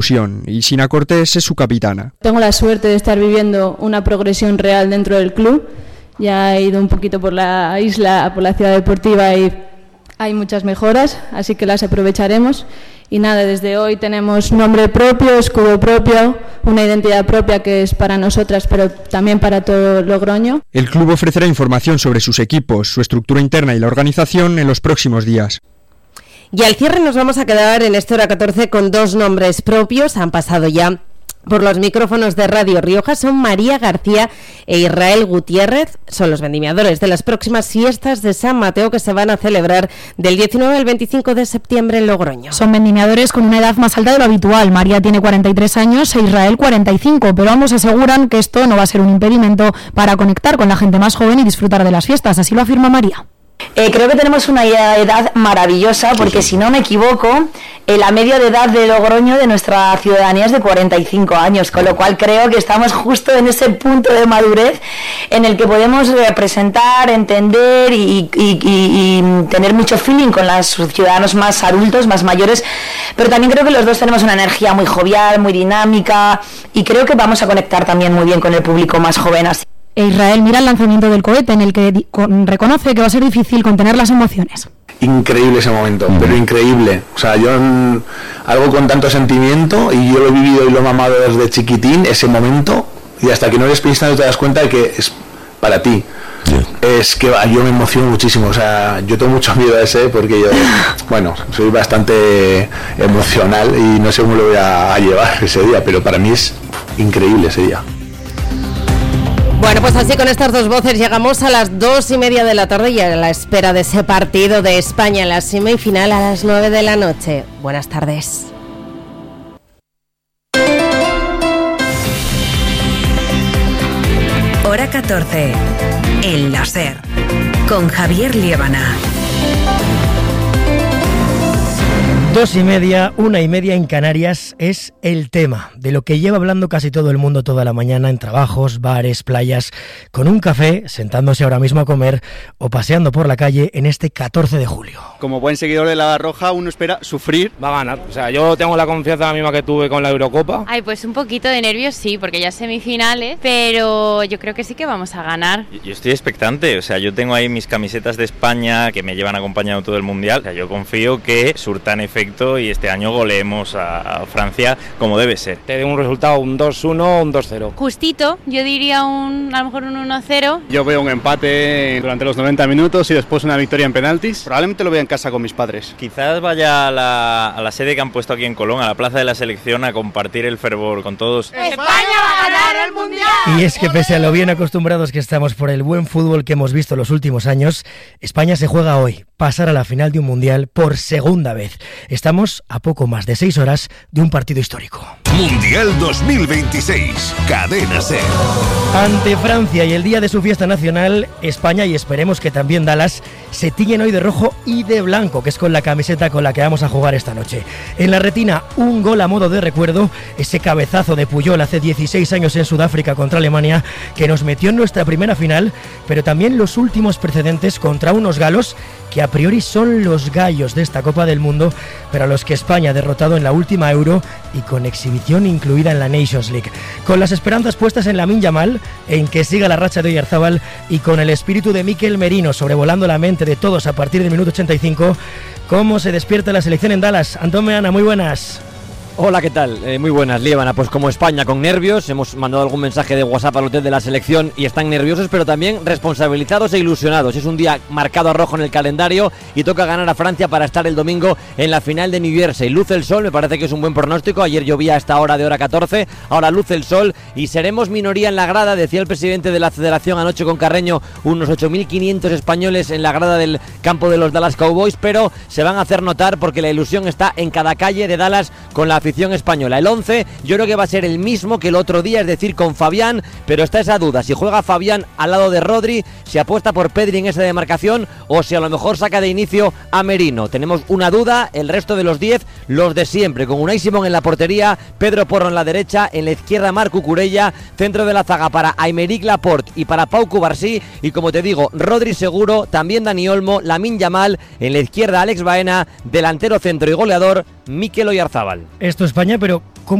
y Sina Cortés es su capitana. Tengo la suerte de estar viviendo una progresión real dentro del club. Ya he ido un poquito por la isla, por la ciudad deportiva y hay muchas mejoras, así que las aprovecharemos. Y nada, desde hoy tenemos nombre propio, escudo propio, una identidad propia que es para nosotras, pero también para todo Logroño. El club ofrecerá información sobre sus equipos, su estructura interna y la organización en los próximos días. Y al cierre nos vamos a quedar en esta hora 14 con dos nombres propios. Han pasado ya por los micrófonos de Radio Rioja. Son María García e Israel Gutiérrez. Son los vendimiadores de las próximas fiestas de San Mateo que se van a celebrar del 19 al 25 de septiembre en Logroño. Son vendimiadores con una edad más alta de lo habitual. María tiene 43 años e Israel 45, pero ambos aseguran que esto no va a ser un impedimento para conectar con la gente más joven y disfrutar de las fiestas. Así lo afirma María. Creo que tenemos una edad maravillosa porque si no me equivoco, la media de edad de Logroño de nuestra ciudadanía es de 45 años, con lo cual creo que estamos justo en ese punto de madurez en el que podemos representar, entender y tener mucho feeling con los ciudadanos más adultos, más mayores, pero también creo que los dos tenemos una energía muy jovial, muy dinámica y creo que vamos a conectar también muy bien con el público más joven. Así. Israel mira el lanzamiento del cohete, en el que reconoce que va a ser difícil contener las emociones. Increíble ese momento, pero increíble. O sea, yo algo con tanto sentimiento, y yo lo he vivido y lo he mamado desde chiquitín, ese momento, y hasta que no eres pensando te das cuenta de que es para ti. Es que yo me emociono muchísimo, o sea, yo tengo mucho miedo a ese porque yo, bueno, soy bastante emocional y no sé cómo lo voy a llevar ese día, pero para mí es increíble ese día. Bueno, pues así con estas dos voces llegamos a las 2:30 de la tarde y a la espera de ese partido de España en la semifinal a las 9 de la noche. Buenas tardes. Hora 14. El láser. Con Javier Liébana. 2:30, 1:30 en Canarias es el tema de lo que lleva hablando casi todo el mundo toda la mañana en trabajos, bares, playas, con un café, sentándose ahora mismo a comer o paseando por la calle en este 14 de julio. Como buen seguidor de la Roja, uno espera sufrir. Va a ganar, o sea, yo tengo la confianza la misma que tuve con la Eurocopa. Ay, pues un poquito de nervios sí, porque ya es semifinales, pero yo creo que sí que vamos a ganar. Yo estoy expectante, o sea, yo tengo ahí mis camisetas de España que me llevan acompañando todo el Mundial, o sea, yo confío que surtan efecto y este año goleemos a Francia como debe ser. Te doy un resultado, un 2-1, un 2-0. Justito, yo diría a lo mejor un 1-0. Yo veo un empate durante los 90 minutos y después una victoria en penaltis. Probablemente lo vea en casa con mis padres. Quizás vaya a la sede que han puesto aquí en Colón, a la Plaza de la Selección, a compartir el fervor con todos. ¡España va a ganar el Mundial! Y es que pese a lo bien acostumbrados que estamos por el buen fútbol que hemos visto los últimos años, España se juega hoy, pasar a la final de un Mundial por segunda vez. Estamos a poco más de 6 horas de un partido histórico. Mundial 2026, Cadena SER. Ante Francia y el día de su fiesta nacional, España y esperemos que también Dallas se tiñen hoy de rojo y de blanco, que es con la camiseta con la que vamos a jugar esta noche. En la retina, un gol a modo de recuerdo, ese cabezazo de Puyol hace 16 años en Sudáfrica contra Alemania, que nos metió en nuestra primera final, pero también los últimos precedentes contra unos galos que a priori son los gallos de esta Copa del Mundo, pero a los que España ha derrotado en la última Euro y con exhibición incluida en la Nations League. Con las esperanzas puestas en Lamine Yamal, en que siga la racha de Oyarzabal y con el espíritu de Mikel Merino sobrevolando la mente de todos a partir del minuto 85, ¿cómo se despierta la selección en Dallas? Antón Meana, muy buenas. Hola, ¿qué tal? Muy buenas, Liébana. Pues como España con nervios, hemos mandado algún mensaje de WhatsApp al hotel de la selección y están nerviosos, pero también responsabilizados e ilusionados. Es un día marcado a rojo en el calendario y toca ganar a Francia para estar el domingo en la final de New Jersey. Luce el sol, me parece que es un buen pronóstico. Ayer llovía a esta hora de hora 14, ahora luce el sol y seremos minoría en la grada, decía el presidente de la federación anoche con Carreño, unos 8.500 españoles en la grada del campo de los Dallas Cowboys, pero se van a hacer notar porque la ilusión está en cada calle de Dallas con la afición española. El 11 yo creo que va a ser el mismo que el otro día, es decir, con Fabián, pero está esa duda, si juega Fabián al lado de Rodri, si apuesta por Pedri en esa demarcación o si a lo mejor saca de inicio a Merino. Tenemos una duda, el resto de los 10, los de siempre, con Unai Simón en la portería, Pedro Porro en la derecha, en la izquierda Marc Cucurella, centro de la zaga para Aymeric Laporte y para Pau Cubarsí, y como te digo, Rodri seguro, también Dani Olmo, Lamine Yamal, en la izquierda Alex Baena, delantero centro y goleador Mikel Oyarzabal. Esto España, pero